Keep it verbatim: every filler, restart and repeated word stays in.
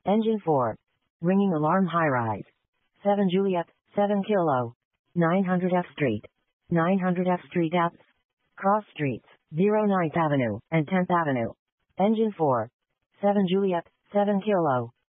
Engine four. Ringing alarm high-rise. seven Juliet, seven Kilo. nine hundred F Street. nine hundred F Street F. Cross Streets, ninth Avenue and tenth Avenue. Engine four. seven Juliet, seven Kilo.